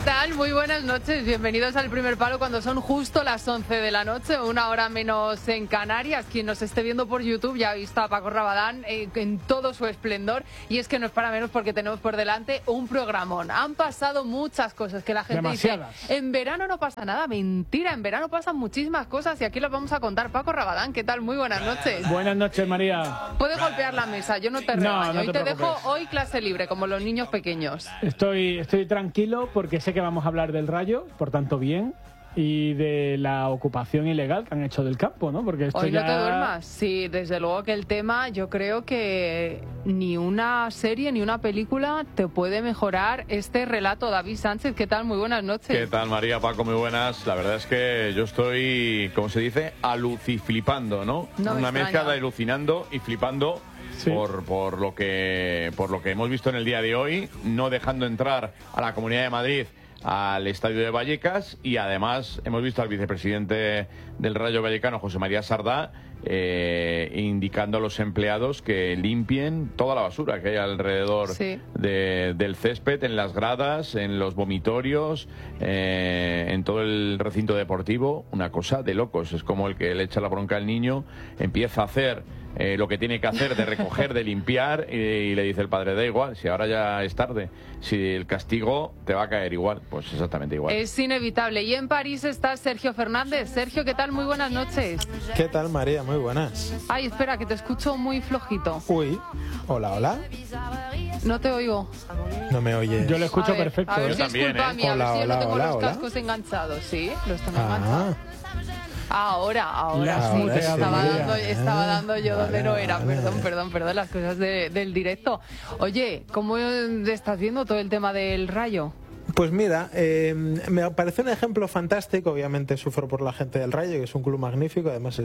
tal? Muy buenas noches. Bienvenidos al Primer Palo cuando son justo las 11 de la noche, una hora menos en Canarias. Quien nos esté viendo por YouTube ya ha visto a Paco Rabadán en todo su esplendor. Y es que no es para menos porque tenemos por delante un programón. Han pasado muchas cosas que la gente Demasiadas. dice, en verano no pasa nada. Mentira, en verano pasan muchísimas cosas y aquí las vamos a contar. Paco Rabadán, ¿qué tal? Muy buenas noches. Buenas noches, María. Puedes golpear la mesa, yo no te regaño. no Hoy te te dejo preocupes. hoy clase libre, como los niños pequeños. Estoy tranquilo porque sé que vamos a hablar del Rayo, por tanto bien, y de la ocupación ilegal que han hecho del campo, ¿no? Porque esto Hoy ya... no te duermas. Sí, desde luego que el tema, yo creo que ni una serie ni una película te puede mejorar este relato. David Sánchez, ¿qué tal? Muy buenas noches. ¿Qué tal, María, Paco? Muy buenas. La verdad es que yo estoy, ¿cómo se dice? Aluciflipando, ¿no? No me Una mezcla extraña. de alucinando y flipando. Sí. Por lo que hemos visto en el día de hoy, no dejando entrar a la Comunidad de Madrid al estadio de Vallecas, y además hemos visto al vicepresidente del Rayo Vallecano, José María Sardá, indicando a los empleados que limpien toda la basura que hay alrededor Sí. del césped, en las gradas, en los vomitorios, en todo el recinto deportivo. Una cosa de locos. Es como el que le echa la bronca al niño, empieza a hacer lo que tiene que hacer de recoger, de limpiar, y le dice el padre, da igual, si ahora ya es tarde, si el castigo te va a caer igual. Pues exactamente igual. Es inevitable. Y en París está Sergio Fernández. Sergio, ¿qué tal? Muy buenas noches. ¿Qué tal, María? Muy buenas. Ay, espera, que te escucho muy flojito. Uy, hola, hola. No te oigo. No me oyes. Yo lo escucho A ver, perfecto. A ver ¿eh? si es También, culpa ¿eh? mía, a ver Hola, si yo no hola, tengo hola, los hola. cascos enganchados. Sí, los tengo enganchados. Ah, Ahora Las sí. muteas, Estaba dando yo donde no era. Vale. Perdón, las cosas del directo. Oye, ¿cómo estás viendo todo el tema del Rayo? pues mira, me parece un ejemplo fantástico. Obviamente sufro por la gente del Rayo, que es un club magnífico. Además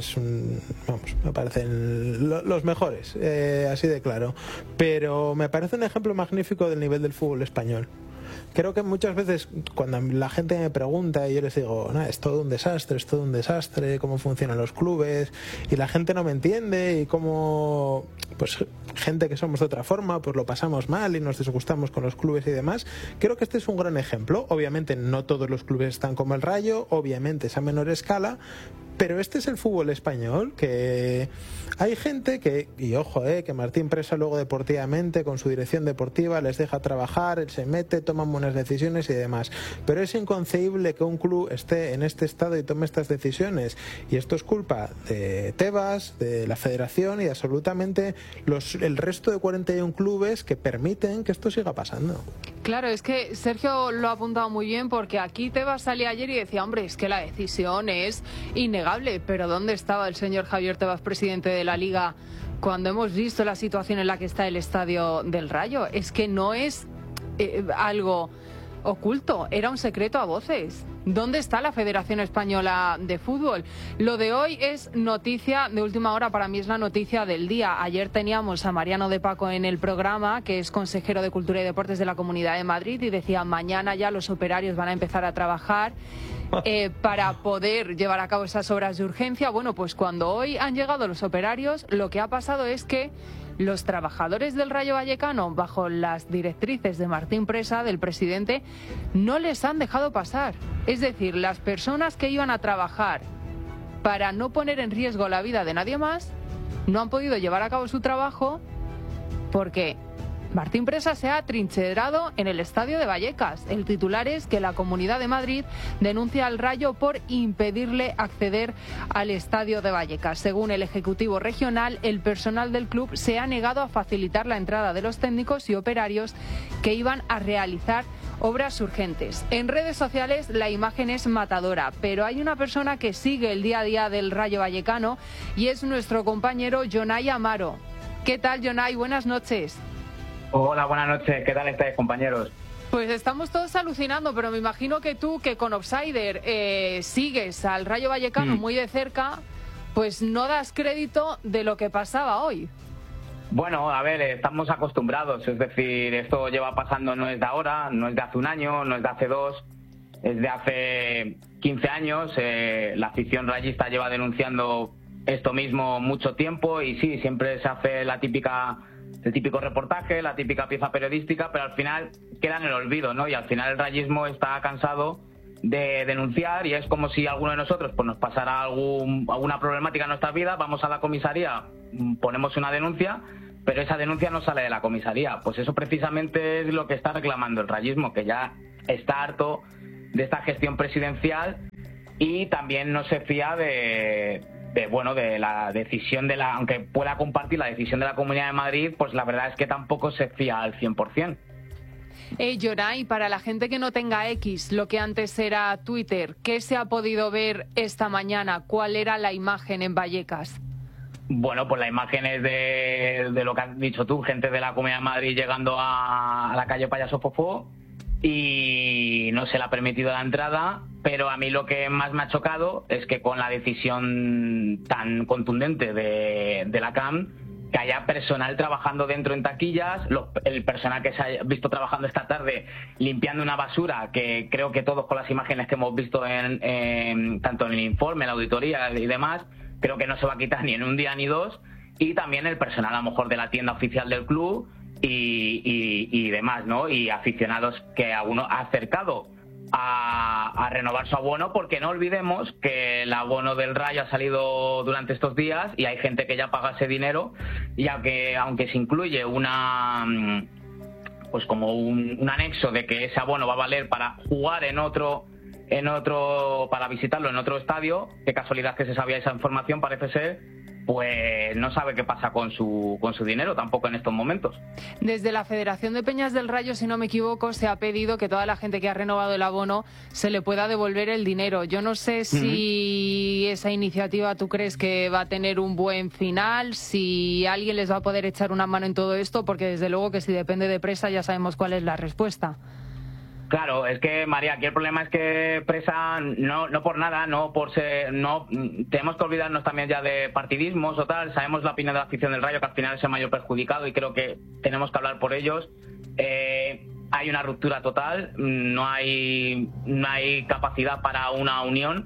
me parecen los mejores, así de claro. Pero me parece un ejemplo magnífico del nivel del fútbol español. Creo que muchas veces cuando la gente me pregunta y yo les digo, es todo un desastre, cómo funcionan los clubes, y la gente no me entiende, y cómo pues gente que somos de otra forma pues lo pasamos mal y nos disgustamos con los clubes y demás. Creo que este es un gran ejemplo. Obviamente no todos los clubes están como el Rayo, obviamente es a menor escala, pero este es el fútbol español, que hay gente que, y ojo, que Martín Presa luego deportivamente, con su dirección deportiva, les deja trabajar, él se mete, toman buenas decisiones y demás. Pero es inconcebible que un club esté en este estado y tome estas decisiones. Y esto es culpa de Tebas, de la federación y de absolutamente el resto de 41 clubes que permiten que esto siga pasando. Claro, es que Sergio lo ha apuntado muy bien, porque aquí Tebas salía ayer y decía, hombre, es que la decisión es innegable, pero ¿dónde estaba el señor Javier Tebas, presidente de la Liga, cuando hemos visto la situación en la que está el estadio del Rayo? Es que no es algo oculto, era un secreto a voces. ¿Dónde está la Federación Española de Fútbol? Lo de hoy es noticia de última hora, para mí es la noticia del día. Ayer teníamos a Mariano de Paco en el programa, que es consejero de Cultura y Deportes de la Comunidad de Madrid, y decía, mañana ya los operarios van a empezar a trabajar para poder llevar a cabo esas obras de urgencia. Bueno, pues cuando hoy han llegado los operarios, lo que ha pasado es que los trabajadores del Rayo Vallecano, bajo las directrices de Martín Presa, del presidente, no les han dejado pasar. Es decir, las personas que iban a trabajar para no poner en riesgo la vida de nadie más, no han podido llevar a cabo su trabajo porque Martín Presa se ha atrincherado en el estadio de Vallecas. El titular es que la Comunidad de Madrid denuncia al Rayo por impedirle acceder al estadio de Vallecas. Según el Ejecutivo Regional, el personal del club se ha negado a facilitar la entrada de los técnicos y operarios que iban a realizar obras urgentes. En redes sociales la imagen es matadora, pero hay una persona que sigue el día a día del Rayo Vallecano y es nuestro compañero Jonay Amaro. ¿Qué tal, Jonay? Buenas noches. Hola, buenas noches. ¿Qué tal estáis, compañeros? Pues estamos todos alucinando, pero me imagino que tú, que con Offsider sigues al Rayo Vallecano muy de cerca, pues no das crédito de lo que pasaba hoy. Bueno, a ver, estamos acostumbrados. Es decir, esto lleva pasando, no es de ahora, no es de hace un año, no es de hace dos, es de hace 15 años. La afición rayista lleva denunciando esto mismo mucho tiempo y sí, siempre se hace la típica el típico reportaje, la típica pieza periodística, pero al final queda en el olvido, ¿no? Y al final el rayismo está cansado de denunciar, y es como si alguno de nosotros pues nos pasara alguna problemática en nuestra vida, vamos a la comisaría, ponemos una denuncia, pero esa denuncia no sale de la comisaría. Pues eso precisamente es lo que está reclamando el rayismo, que ya está harto de esta gestión presidencial y también no se fía de la decisión aunque pueda compartir la decisión de la Comunidad de Madrid, pues la verdad es que tampoco se fía al 100%. Yoray, para la gente que no tenga X, lo que antes era Twitter, ¿qué se ha podido ver esta mañana? ¿Cuál era la imagen en Vallecas? Bueno, pues la imagen es de lo que has dicho tú, gente de la Comunidad de Madrid llegando a la calle Payaso Fofó, y no se le ha permitido la entrada, pero a mí lo que más me ha chocado es que con la decisión tan contundente de la CAM, que haya personal trabajando dentro en taquillas, el personal que se ha visto trabajando esta tarde limpiando una basura, que creo que todos con las imágenes que hemos visto tanto en el informe, en la auditoría y demás, creo que no se va a quitar ni en un día ni dos, y también el personal a lo mejor de la tienda oficial del club y demás, ¿no? Y aficionados que a uno ha acercado a renovar su abono, porque no olvidemos que el abono del Rayo ha salido durante estos días y hay gente que ya paga ese dinero, y aunque se incluye pues como un anexo de que ese abono va a valer para jugar para visitarlo en otro estadio, qué casualidad que se sabía esa información, parece ser, pues no sabe qué pasa con su dinero tampoco en estos momentos. Desde la Federación de Peñas del Rayo, si no me equivoco, se ha pedido que toda la gente que ha renovado el abono se le pueda devolver el dinero. Yo no sé si esa iniciativa tú crees que va a tener un buen final, si alguien les va a poder echar una mano en todo esto, porque desde luego que si depende de Presa ya sabemos cuál es la respuesta. Claro, es que, María, aquí el problema es que Presa, no por nada, tenemos que olvidarnos también ya de partidismos o tal. Sabemos la opinión de la afición del Rayo, que al final es el mayor perjudicado, y creo que tenemos que hablar por ellos. Hay una ruptura total, no hay capacidad para una unión,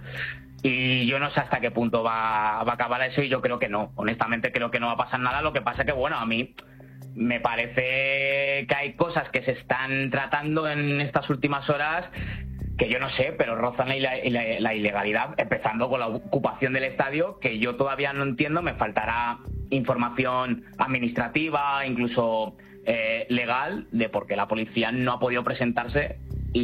y yo no sé hasta qué punto va a acabar eso, y yo creo que no. Honestamente creo que no va a pasar nada. Lo que pasa es que, bueno, a mí me parece que hay cosas que se están tratando en estas últimas horas que yo no sé, pero rozan la ilegalidad, empezando con la ocupación del estadio, que yo todavía no entiendo. Me faltará información administrativa, incluso legal, de por qué la policía no ha podido presentarse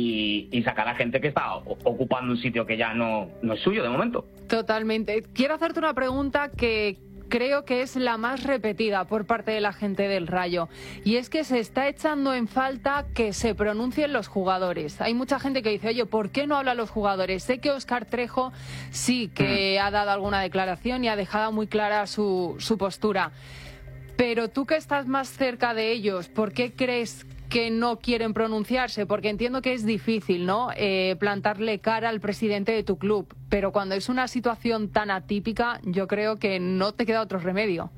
y sacar a gente que está ocupando un sitio que ya no es suyo de momento. Totalmente. Quiero hacerte una pregunta que creo que es la más repetida por parte de la gente del Rayo, y es que se está echando en falta que se pronuncien los jugadores. Hay mucha gente que dice, oye, ¿por qué no hablan los jugadores? Sé que Óscar Trejo sí que ha dado alguna declaración y ha dejado muy clara su postura, pero tú que estás más cerca de ellos, ¿por qué crees que no quieren pronunciarse? Porque entiendo que es difícil, ¿no?, plantarle cara al presidente de tu club, pero cuando es una situación tan atípica, yo creo que no te queda otro remedio.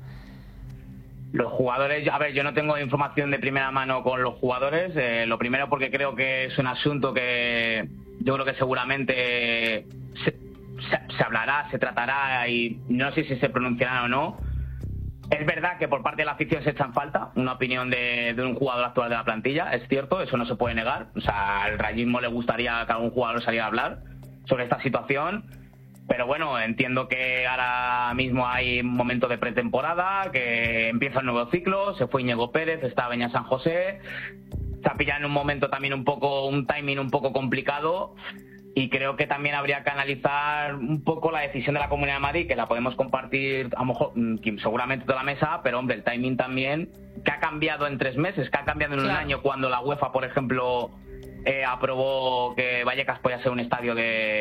Los jugadores, a ver, yo no tengo información de primera mano con los jugadores. Lo primero porque creo que es un asunto que yo creo que seguramente se hablará, se tratará, y no sé si se pronunciarán o no. Es verdad que por parte de la afición se echa en falta una opinión de un jugador actual de la plantilla, es cierto, eso no se puede negar. O sea, al rayismo le gustaría que algún jugador saliera a hablar sobre esta situación, pero bueno, entiendo que ahora mismo hay un momento de pretemporada, que empieza un nuevo ciclo, se fue Íñigo Pérez, está Beñat San José, se ha pillado en un momento también un timing un poco complicado. Y creo que también habría que analizar un poco la decisión de la Comunidad de Madrid, que la podemos compartir a lo mejor seguramente toda la mesa, pero hombre, el timing también, que ha cambiado en 3 meses, que ha cambiado en un año, cuando la UEFA, por ejemplo, aprobó que Vallecas podía ser un estadio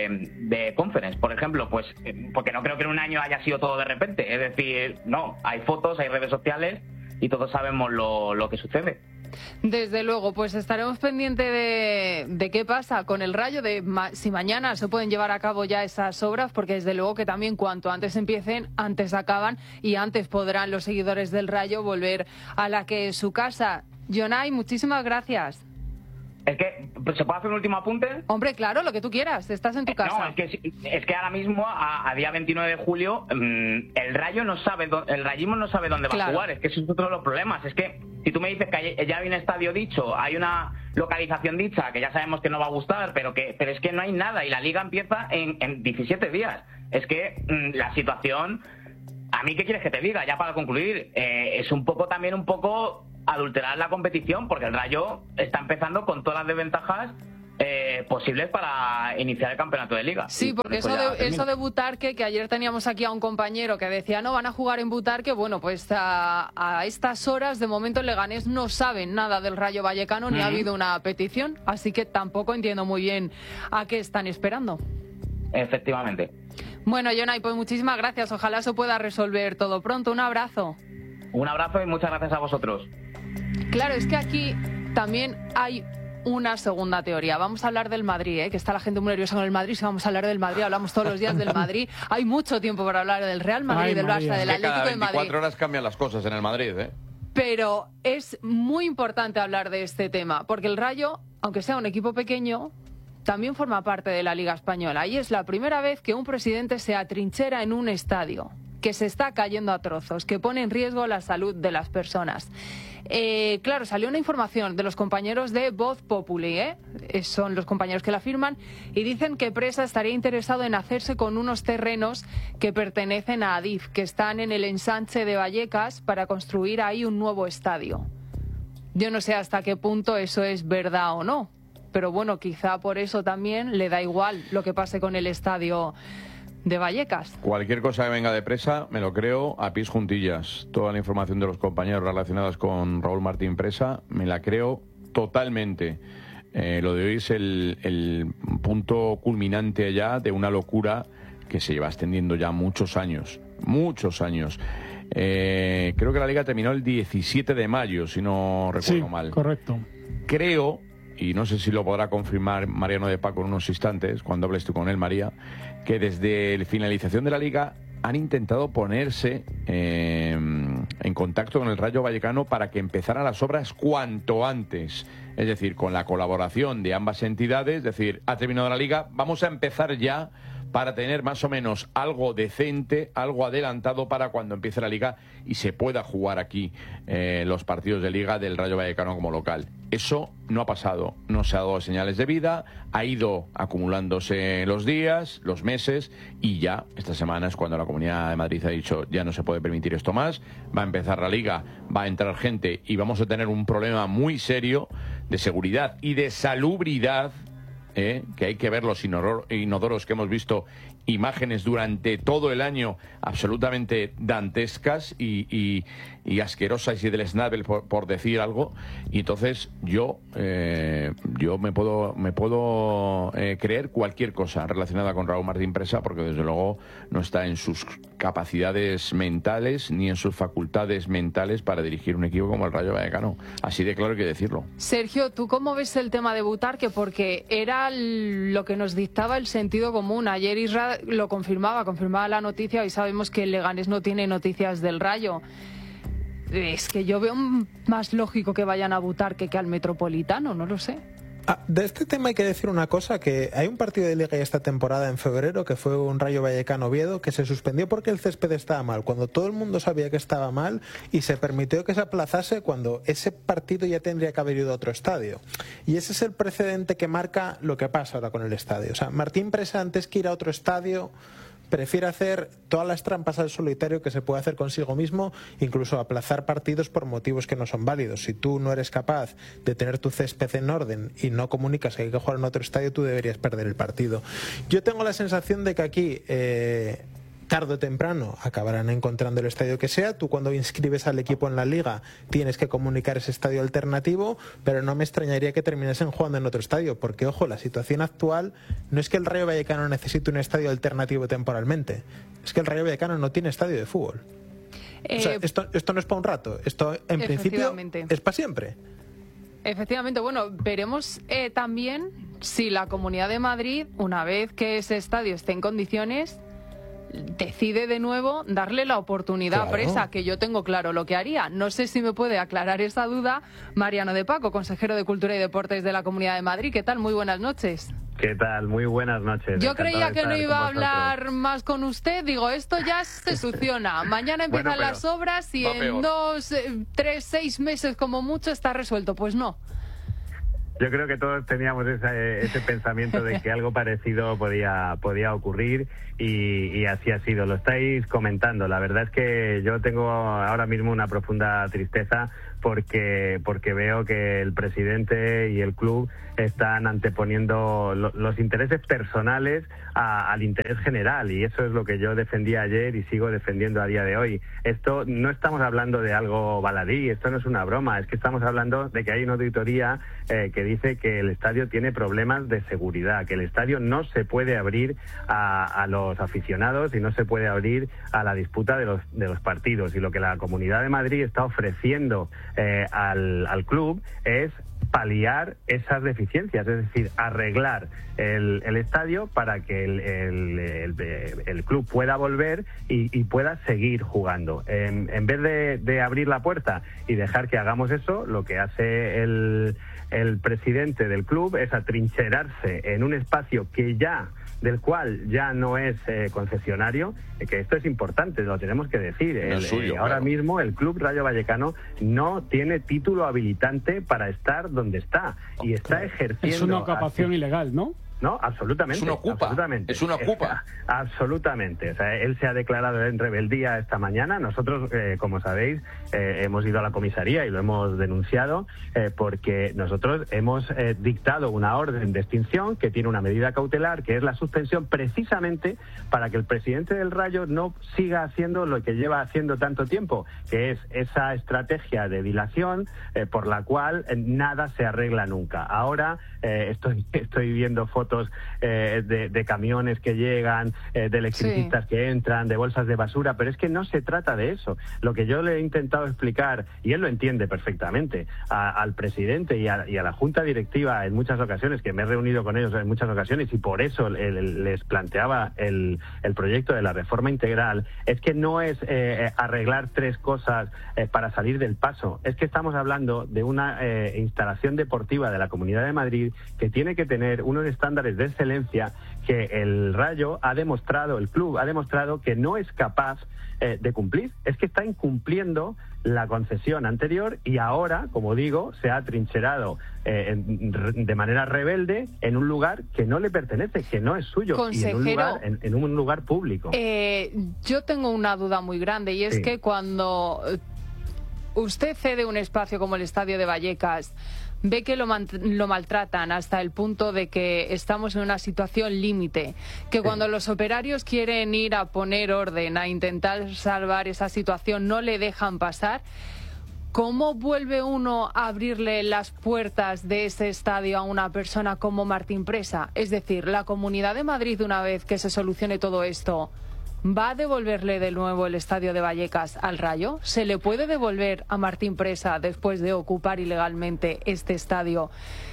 de Conference, por ejemplo, pues porque no creo que en un año haya sido todo de repente. Es decir, no, hay fotos, hay redes sociales y todos sabemos lo que sucede. Desde luego, pues estaremos pendientes de qué pasa con el Rayo, de si mañana se pueden llevar a cabo ya esas obras, porque desde luego que también cuanto antes empiecen, antes acaban, y antes podrán los seguidores del Rayo volver a la que es su casa. Yoray, muchísimas gracias. Es que, ¿se puede hacer un último apunte? Hombre, claro, lo que tú quieras, estás en tu casa. No, es que ahora mismo, a día 29 de julio, el Rayo no sabe, el rayismo no sabe dónde va a jugar. Es que eso es otro de los problemas. Es que si tú me dices que ya hay un estadio dicho, hay una localización dicha, que ya sabemos que no va a gustar, pero es que no hay nada y la Liga empieza en 17 días. Es que la situación, a mí, ¿qué quieres que te diga? Ya para concluir, es un poco adulterar la competición, porque el Rayo está empezando con todas las desventajas posibles para iniciar el campeonato de Liga. Sí, porque eso de Butarque, que ayer teníamos aquí a un compañero que decía, no, van a jugar en Butarque, bueno, pues a estas horas, de momento, el Leganés no saben nada del Rayo Vallecano, ni ha habido una petición, así que tampoco entiendo muy bien a qué están esperando. Efectivamente. Bueno, Jonay, pues muchísimas gracias, ojalá se pueda resolver todo pronto, un abrazo. Un abrazo y muchas gracias a vosotros. Claro, es que aquí también hay una segunda teoría. Vamos a hablar del Madrid, que está la gente muy nerviosa con el Madrid. Si vamos a hablar del Madrid, hablamos todos los días del Madrid. Hay mucho tiempo para hablar del Real Madrid, del Barça, del Atlético de Madrid. 24 horas cambian las cosas en el Madrid, Pero es muy importante hablar de este tema, porque el Rayo, aunque sea un equipo pequeño, también forma parte de la Liga Española. Y es la primera vez que un presidente se atrinchera en un estadio que se está cayendo a trozos, que pone en riesgo la salud de las personas. Claro, salió una información de los compañeros de Voz Populi, son los compañeros que la firman, y dicen que Presa estaría interesado en hacerse con unos terrenos que pertenecen a Adif, que están en el ensanche de Vallecas, para construir ahí un nuevo estadio. Yo no sé hasta qué punto eso es verdad o no, pero bueno, quizá por eso también le da igual lo que pase con el estadio de Vallecas. Cualquier cosa que venga de Presa, me lo creo a pies juntillas. Toda la información de los compañeros relacionadas con Raúl Martín Presa, me la creo totalmente. Lo de hoy es el punto culminante ya de una locura que se lleva extendiendo ya muchos años. Muchos años. Creo que la Liga terminó el 17 de mayo, si no recuerdo mal. Correcto. Creo, y no sé si lo podrá confirmar Mariano de Paco en unos instantes, cuando hables tú con él, María, que desde la finalización de la Liga han intentado ponerse en contacto con el Rayo Vallecano para que empezaran las obras cuanto antes. Es decir, con la colaboración de ambas entidades, es decir, ha terminado la Liga, vamos a empezar ya para tener más o menos algo decente, algo adelantado para cuando empiece la Liga y se pueda jugar aquí los partidos de Liga del Rayo Vallecano como local. Eso no ha pasado, no se ha dado señales de vida, ha ido acumulándose los días, los meses, y ya esta semana es cuando la Comunidad de Madrid ha dicho ya no se puede permitir esto más, va a empezar la Liga, va a entrar gente y vamos a tener un problema muy serio de seguridad y de salubridad, que hay que ver los inodoros que hemos visto, imágenes durante todo el año absolutamente dantescas y asquerosas y del Snabel, por decir algo. Y entonces yo me puedo creer cualquier cosa relacionada con Raúl Martín Presa, porque desde luego no está en sus capacidades mentales ni en sus facultades mentales para dirigir un equipo como el Rayo Vallecano. Así de claro hay que decirlo. Sergio, ¿tú cómo ves el tema de Butarque? Porque era lo que nos dictaba el sentido común. Ayer Isra lo confirmaba la noticia, y sabemos que el Leganés no tiene noticias del Rayo. Es que yo veo más lógico que vayan a Butarque que al Metropolitano, no lo sé. De este tema hay que decir una cosa, que hay un partido de Liga esta temporada en febrero que fue un Rayo Vallecano Oviedo, que se suspendió porque el césped estaba mal, cuando todo el mundo sabía que estaba mal, y se permitió que se aplazase cuando ese partido ya tendría que haber ido a otro estadio. Y ese es el precedente que marca lo que pasa ahora con el estadio. O sea, Martín Presa, antes que ir a otro estadio, prefiere hacer todas las trampas al solitario que se puede hacer consigo mismo, incluso aplazar partidos por motivos que no son válidos. Si tú no eres capaz de tener tu césped en orden y no comunicas que hay que jugar en otro estadio, tú deberías perder el partido. Yo tengo la sensación de que aquí tarde o temprano acabarán encontrando el estadio que sea. Tú, cuando inscribes al equipo en la Liga, tienes que comunicar ese estadio alternativo, pero no me extrañaría que terminasen jugando en otro estadio, porque, ojo, la situación actual no es que el Rayo Vallecano necesite un estadio alternativo temporalmente, es que el Rayo Vallecano no tiene estadio de fútbol. O sea, esto no es para un rato, esto en principio es para siempre. Efectivamente, bueno, veremos también si la Comunidad de Madrid, una vez que ese estadio esté en condiciones, decide de nuevo darle la oportunidad a Presa, que yo tengo claro lo que haría. No sé si me puede aclarar esa duda Mariano de Paco, consejero de Cultura y Deportes de la Comunidad de Madrid. ¿Qué tal? Muy buenas noches. ¿Qué tal? Muy buenas noches. Yo creía que no iba a hablar más con usted. Digo, esto ya se soluciona. Mañana empiezan las obras y en 2, 3, 6 meses como mucho está resuelto. Pues no. Yo creo que todos teníamos ese pensamiento de que algo parecido podía ocurrir y así ha sido. Lo estáis comentando. La verdad es que yo tengo ahora mismo una profunda tristeza porque veo que el presidente y el club están anteponiendo los intereses personales al interés general, y eso es lo que yo defendía ayer y sigo defendiendo a día de hoy. Esto no estamos hablando de algo baladí, esto no es una broma, es que estamos hablando de que hay una auditoría que dice que el estadio tiene problemas de seguridad, que el estadio no se puede abrir a los aficionados y no se puede abrir a la disputa de los partidos, y lo que la Comunidad de Madrid está ofreciendo al club es paliar esas deficiencias, es decir, arreglar el estadio para que el club pueda volver y pueda seguir jugando. En vez de abrir la puerta y dejar que hagamos eso, lo que hace el presidente del club es atrincherarse en un espacio del cual ya no es concesionario, que esto es importante, lo tenemos que decir. Ahora mismo el Club Rayo Vallecano no tiene título habilitante para estar donde está y está ejerciendo... Es una ocupación ilegal, ¿no? No, absolutamente. Es una ocupa. Absolutamente. Es una ocupa. Absolutamente. O sea, él se ha declarado en rebeldía esta mañana. Nosotros, como sabéis, hemos ido a la comisaría y lo hemos denunciado porque nosotros hemos dictado una orden de extinción que tiene una medida cautelar, que es la suspensión, precisamente para que el presidente del Rayo no siga haciendo lo que lleva haciendo tanto tiempo, que es esa estrategia de dilación por la cual nada se arregla nunca. Ahora estoy viendo fotos de camiones que llegan, de electricistas que entran, de bolsas de basura, pero es que no se trata de eso. Lo que yo le he intentado explicar, y él lo entiende perfectamente, al presidente y a la junta directiva en muchas ocasiones, que me he reunido con ellos en muchas ocasiones y por eso les planteaba el proyecto de la reforma integral, es que no es arreglar 3 cosas para salir del paso, es que estamos hablando de una instalación deportiva de la Comunidad de Madrid que tiene que tener unos estándares de excelencia que el Rayo ha demostrado, el club ha demostrado que no es capaz de cumplir. Es que está incumpliendo la concesión anterior y ahora, como digo, se ha atrincherado de manera rebelde en un lugar que no le pertenece, que no es suyo, Consejero, y en un lugar público. Yo tengo una duda muy grande y es que cuando usted cede un espacio como el Estadio de Vallecas, ve que lo maltratan hasta el punto de que estamos en una situación límite, que cuando los operarios quieren ir a poner orden, a intentar salvar esa situación, no le dejan pasar. ¿Cómo vuelve uno a abrirle las puertas de ese estadio a una persona como Martín Presa? Es decir, la Comunidad de Madrid, una vez que se solucione todo esto, ¿va a devolverle de nuevo el Estadio de Vallecas al Rayo? ¿Se le puede devolver a Martín Presa, después de ocupar ilegalmente este estadio,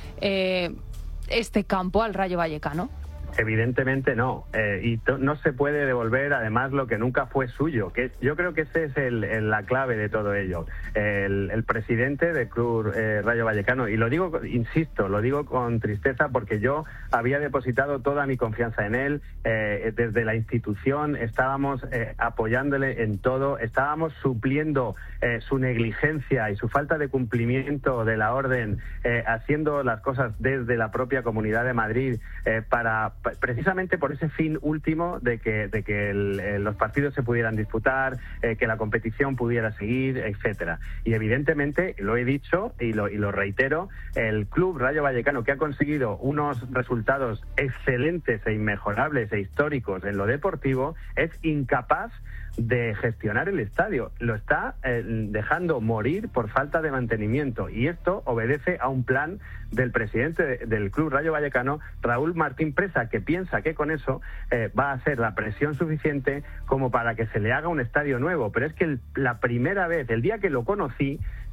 este campo al Rayo Vallecano? Evidentemente no, y no se puede devolver además lo que nunca fue suyo, que yo creo que esa es la clave de todo ello. El presidente del Club Rayo Vallecano, y lo digo, insisto, lo digo con tristeza porque yo había depositado toda mi confianza en él, desde la institución estábamos apoyándole en todo, estábamos supliendo su negligencia y su falta de cumplimiento de la orden, haciendo las cosas desde la propia Comunidad de Madrid precisamente por ese fin último de que los partidos se pudieran disputar, que la competición pudiera seguir, etcétera. Y evidentemente, lo he dicho y lo reitero, el Club Rayo Vallecano, que ha conseguido unos resultados excelentes e inmejorables e históricos en lo deportivo, es incapaz de gestionar el estadio. Lo está dejando morir por falta de mantenimiento, y esto obedece a un plan del presidente del Club Rayo Vallecano, Raúl Martín Presa, que piensa que con eso va a hacer la presión suficiente como para que se le haga un estadio nuevo. Pero es que la primera vez, el día que lo conocí,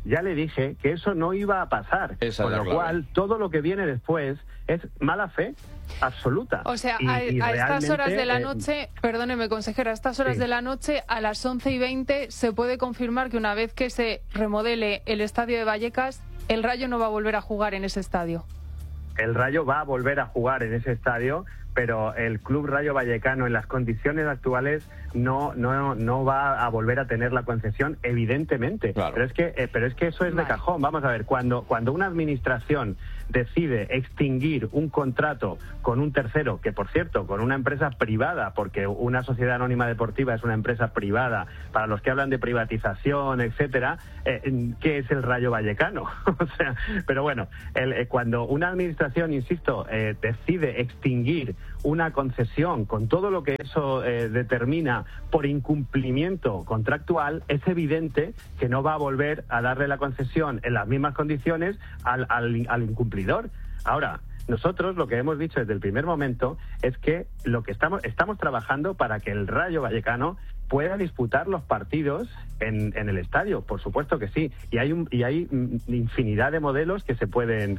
ya le dije que eso no iba a pasar. Con lo cual, todo lo que viene después es mala fe absoluta. O sea, a estas horas de la noche, perdóneme, consejera, a estas horas de la noche, a las 11:20, se puede confirmar que una vez que se remodele el estadio de Vallecas, el Rayo no va a volver a jugar en ese estadio. El Rayo va a volver a jugar en ese estadio, pero el Club Rayo Vallecano en las condiciones actuales no va a volver a tener la concesión, evidentemente. Claro. Pero es que eso es de cajón. Vamos a ver, cuando una administración decide extinguir un contrato con un tercero, que por cierto, con una empresa privada, porque una sociedad anónima deportiva es una empresa privada, para los que hablan de privatización, etcétera, ¿qué es el Rayo Vallecano? O sea, pero bueno, cuando una administración, insisto, decide extinguir una concesión con todo lo que eso determina por incumplimiento contractual, es evidente que no va a volver a darle la concesión en las mismas condiciones al incumplidor. Ahora, nosotros lo que hemos dicho desde el primer momento es que lo que estamos trabajando para que el Rayo Vallecano pueda disputar los partidos en el estadio, por supuesto que sí, y hay infinidad de modelos que se pueden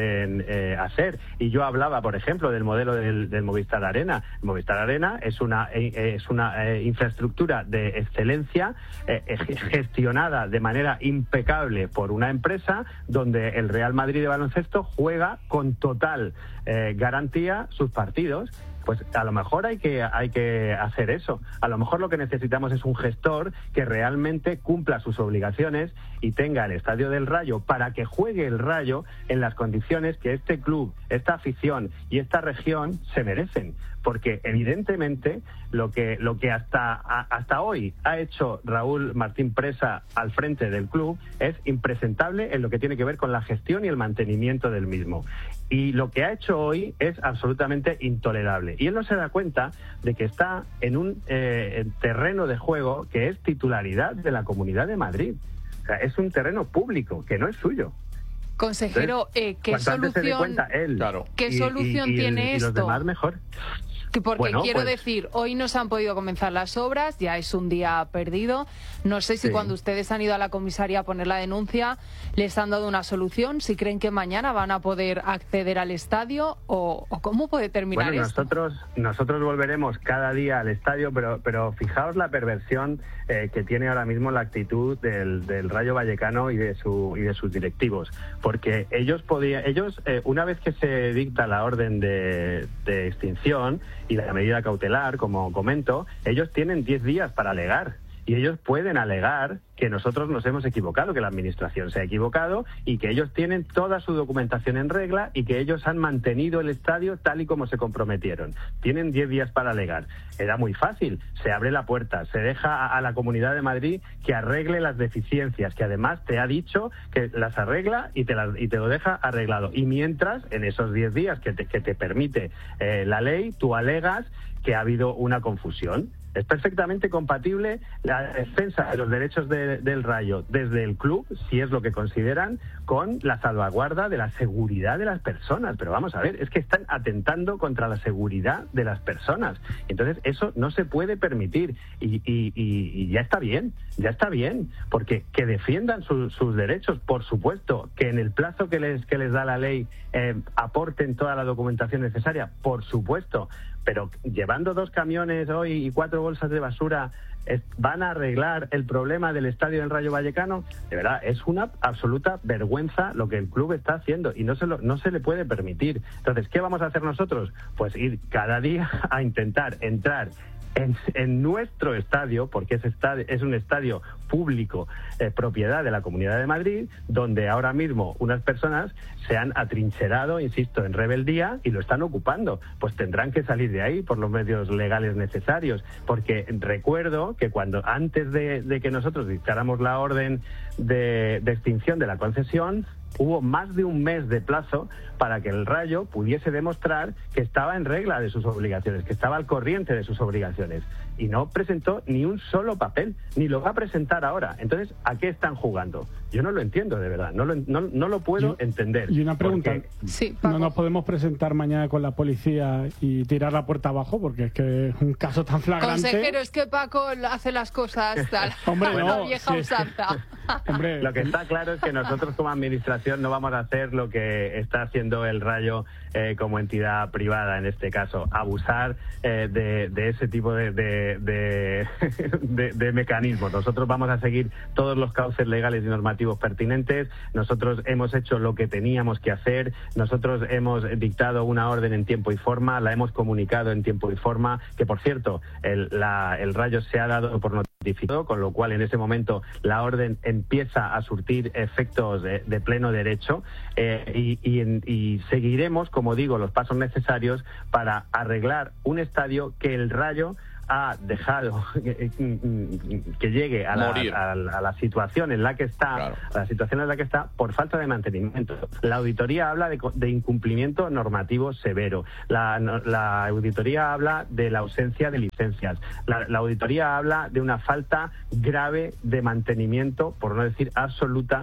hacer. Y yo hablaba, por ejemplo, del modelo del Movistar Arena. Movistar Arena es una infraestructura de excelencia gestionada de manera impecable por una empresa donde el Real Madrid de baloncesto juega con total garantía sus partidos. Pues a lo mejor hay que hacer eso. A lo mejor lo que necesitamos es un gestor que realmente cumpla sus obligaciones y tenga el Estadio del Rayo para que juegue el Rayo en las condiciones que este club, esta afición y esta región se merecen. Porque evidentemente lo que hasta hoy ha hecho Raúl Martín Presa al frente del club es impresentable en lo que tiene que ver con la gestión y el mantenimiento del mismo. Y lo que ha hecho hoy es absolutamente intolerable. Y él no se da cuenta de que está en un terreno de juego que es titularidad de la Comunidad de Madrid. O sea, es un terreno público que no es suyo. Consejero, ¿qué solución tiene esto? Y los demás mejor. Porque quiero decir, hoy no se han podido comenzar las obras, ya es un día perdido. No sé si cuando ustedes han ido a la comisaría a poner la denuncia les han dado una solución, si creen que mañana van a poder acceder al estadio o cómo puede terminar esto. Nosotros volveremos cada día al estadio, pero fijaos la perversión que tiene ahora mismo la actitud del Rayo Vallecano y de sus directivos, porque ellos una vez que se dicta la orden de extinción y la medida cautelar, como comento, ellos tienen 10 días para alegar. Y ellos pueden alegar que nosotros nos hemos equivocado, que la administración se ha equivocado y que ellos tienen toda su documentación en regla y que ellos han mantenido el estadio tal y como se comprometieron. Tienen 10 días para alegar. Era muy fácil. Se abre la puerta, se deja a la Comunidad de Madrid que arregle las deficiencias, que además te ha dicho que las arregla y te lo deja arreglado. Y mientras, en esos 10 días que te permite la ley, tú alegas que ha habido una confusión. Es perfectamente compatible la defensa de los derechos del Rayo desde el club, si es lo que consideran, con la salvaguarda de la seguridad de las personas. Pero vamos a ver, es que están atentando contra la seguridad de las personas. Entonces eso no se puede permitir y ya está bien, porque que defiendan sus derechos, por supuesto, que en el plazo que les da la ley aporten toda la documentación necesaria, por supuesto. Pero llevando 2 camiones hoy y 4 bolsas de basura, ¿van a arreglar el problema del estadio del Rayo Vallecano? De verdad, es una absoluta vergüenza lo que el club está haciendo y no se le puede permitir. Entonces, ¿qué vamos a hacer nosotros? Pues ir cada día a intentar entrar en nuestro estadio, porque es un estadio público, propiedad de la Comunidad de Madrid, donde ahora mismo unas personas se han atrincherado, insisto, en rebeldía y lo están ocupando. Pues tendrán que salir de ahí por los medios legales necesarios, porque recuerdo que antes de que nosotros dictáramos la orden de extinción de la concesión, hubo más de un mes de plazo para que el Rayo pudiese demostrar que estaba en regla de sus obligaciones, que estaba al corriente de sus obligaciones. Y no presentó ni un solo papel, ni lo va a presentar ahora. Entonces, ¿a qué están jugando? Yo no lo entiendo, de verdad. No lo puedo entender. Y una pregunta. Sí, ¿no nos podemos presentar mañana con la policía y tirar la puerta abajo? Porque es que es un caso tan flagrante. Consejero, es que Paco hace las cosas tal. Hombre, no, la vieja sí, usanza. Hombre. Lo que está claro es que nosotros como administración no vamos a hacer lo que está haciendo el Rayo como entidad privada, en este caso, abusar de ese tipo de mecanismos. Nosotros vamos a seguir todos los cauces legales y normativos pertinentes. Nosotros hemos hecho lo que teníamos que hacer. Nosotros hemos dictado una orden en tiempo y forma, la hemos comunicado en tiempo y forma, que por cierto, el Rayo se ha dado por notificado, con lo cual en ese momento la orden empieza a surtir efectos de pleno derecho y seguiremos, como digo, los pasos necesarios para arreglar un estadio que el Rayo ha dejado que llegue a la situación en la que está, claro, a la situación en la que está por falta de mantenimiento. La auditoría habla de incumplimiento normativo severo. La auditoría habla de la ausencia de licencias. La auditoría habla de una falta grave de mantenimiento, por no decir absoluta,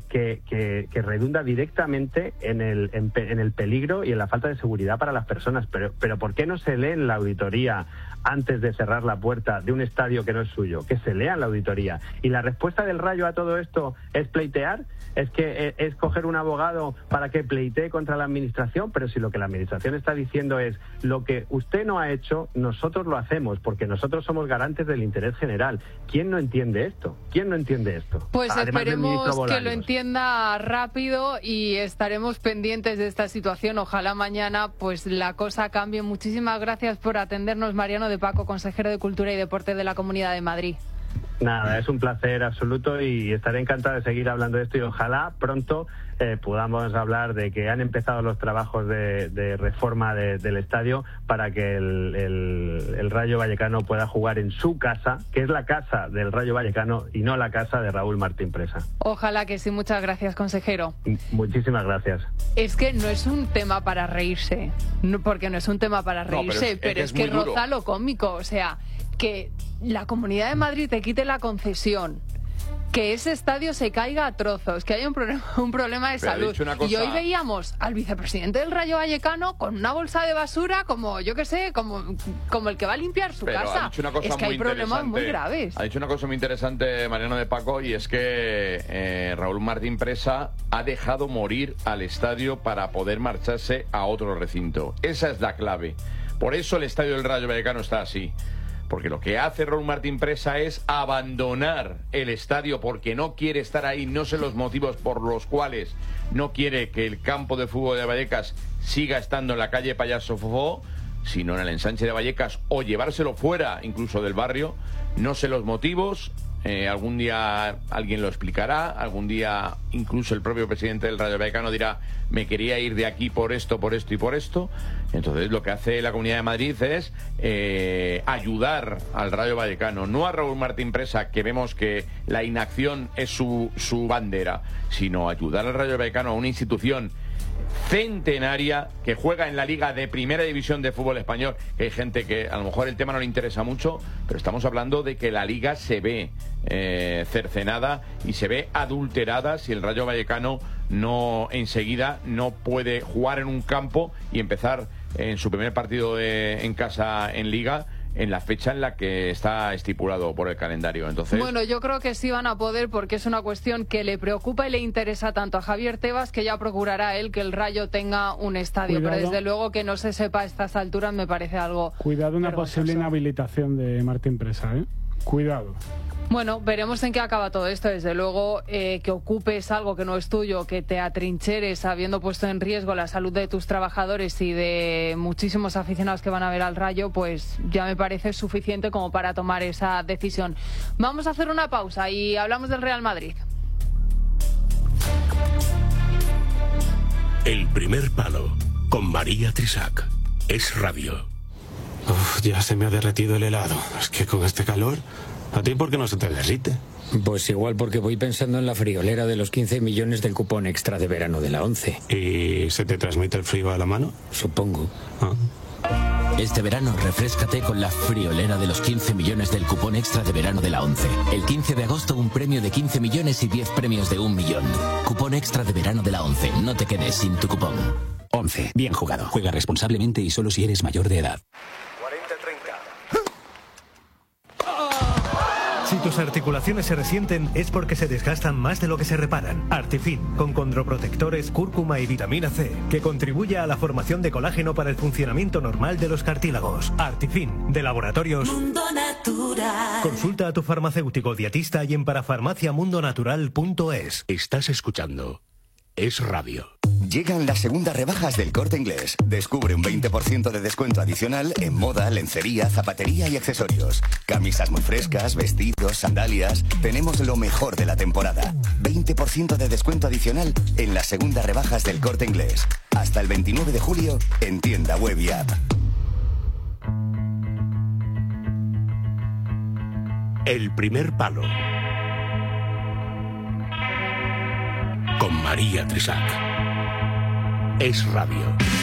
que redunda directamente en el peligro y en la falta de seguridad para las personas. Pero ¿por qué no se lee en la auditoría antes de cerrar la puerta de un estadio que no es suyo? Que se lea en la auditoría. Y la respuesta del Rayo a todo esto es pleitear, es coger un abogado para que pleitee contra la administración. Pero si lo que la administración está diciendo es: lo que usted no ha hecho, nosotros lo hacemos, porque nosotros somos garantes del interés general. ¿Quién no entiende esto? ¿Quién no entiende esto? Pues además esperemos que lo entienda rápido y estaremos pendientes de esta situación. Ojalá mañana pues la cosa cambie. Muchísimas gracias por atendernos, Mariano de Paco, consejero de Cultura y Deporte de la Comunidad de Madrid. Nada, es un placer absoluto y estaré encantado de seguir hablando de esto, y ojalá pronto podamos hablar de que han empezado los trabajos de reforma del estadio para que el Rayo Vallecano pueda jugar en su casa, que es la casa del Rayo Vallecano y no la casa de Raúl Martín Presa. Ojalá que sí. Muchas gracias, consejero. Muchísimas gracias. Es que no es un tema para reírse, porque no es un tema para reírse, pero es que roza lo cómico. O sea, que la Comunidad de Madrid te quite la concesión, que ese estadio se caiga a trozos, que haya un problema de salud. Y hoy veíamos al vicepresidente del Rayo Vallecano con una bolsa de basura como, yo qué sé, como el que va a limpiar su casa. Es que hay problemas muy graves. Ha dicho una cosa muy interesante Mariano de Paco, y es que Raúl Martín Presa ha dejado morir al estadio para poder marcharse a otro recinto. Esa es la clave. Por eso el estadio del Rayo Vallecano está así. Porque lo que hace Raúl Martín Presa es abandonar el estadio porque no quiere estar ahí. No sé los motivos por los cuales no quiere que el campo de fútbol de Vallecas siga estando en la calle Payaso Fofó, sino en el ensanche de Vallecas, o llevárselo fuera incluso del barrio. No sé los motivos. Algún día alguien lo explicará, algún día incluso el propio presidente del Rayo Vallecano dirá: me quería ir de aquí por esto y por esto. Entonces lo que hace la Comunidad de Madrid es ayudar al Rayo Vallecano, no a Raúl Martín Presa, que vemos que la inacción es su bandera, sino ayudar al Rayo Vallecano, a una institución centenaria que juega en la Liga de Primera División de fútbol español. Que hay gente que a lo mejor el tema no le interesa mucho, pero estamos hablando de que la Liga se ve cercenada y se ve adulterada si el Rayo Vallecano no enseguida no puede jugar en un campo y empezar en su primer partido en casa en Liga en la fecha en la que está estipulado por el calendario. Entonces, bueno, yo creo que sí van a poder, porque es una cuestión que le preocupa y le interesa tanto a Javier Tebas, que ya procurará él que el Rayo tenga un estadio. Cuidado. Pero desde luego que no se sepa a estas alturas me parece algo... Cuidado, una posible inhabilitación de Martín Presa, ¿eh? Cuidado. Bueno, veremos en qué acaba todo esto. Desde luego, que ocupes algo que no es tuyo, que te atrincheres habiendo puesto en riesgo la salud de tus trabajadores y de muchísimos aficionados que van a ver al Rayo, pues ya me parece suficiente como para tomar esa decisión. Vamos a hacer una pausa y hablamos del Real Madrid. El primer palo, con María Trisac. Es radio. Uf, ya se me ha derretido el helado. Es que con este calor... ¿A ti por qué no se te derrite? Pues igual porque voy pensando en la friolera de los 15 millones del cupón extra de verano de la 11. ¿Y se te transmite el frío a la mano? Supongo. Este verano refréscate con la friolera de los 15 millones del cupón extra de verano de la 11. El 15 de agosto un premio de 15 millones y 10 premios de 1 millón. Cupón extra de verano de la 11. No te quedes sin tu cupón. 11. Bien jugado. Juega responsablemente y solo si eres mayor de edad. 40-30. Si tus articulaciones se resienten es porque se desgastan más de lo que se reparan. Artifin, con condroprotectores, cúrcuma y vitamina C, que contribuye a la formación de colágeno para el funcionamiento normal de los cartílagos. Artifin, de Laboratorios Mundo Natural. Consulta a tu farmacéutico dietista y en parafarmaciamundonatural.es. Estás escuchando Es Radio. Llegan las segundas rebajas del Corte Inglés. Descubre un 20% de descuento adicional en moda, lencería, zapatería y accesorios. Camisas muy frescas, vestidos, sandalias. Tenemos lo mejor de la temporada. 20% de descuento adicional en las segundas rebajas del Corte Inglés. Hasta el 29 de julio en tienda web y app. El primer palo. Con María Trisac. Es Radio.